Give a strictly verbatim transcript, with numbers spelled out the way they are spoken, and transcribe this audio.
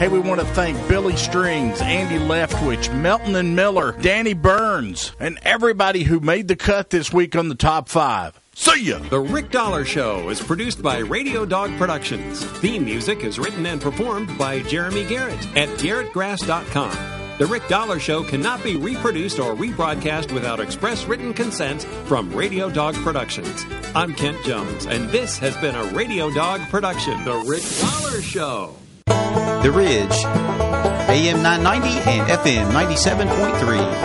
Hey, we want to thank Billy Strings, Andy Leftwich, Melton and Miller, Danny Burns, and everybody who made the cut this week on the Top five. See ya! The Rick Dollar Show is produced by Radio Dog Productions. Theme music is written and performed by Jeremy Garrett at garrett grass dot com. The Rick Dollar Show cannot be reproduced or rebroadcast without express written consent from Radio Dog Productions. I'm Kent Jones, and this has been a Radio Dog production. The Rick Dollar Show. The Ridge, A M nine ninety and F M ninety-seven point three.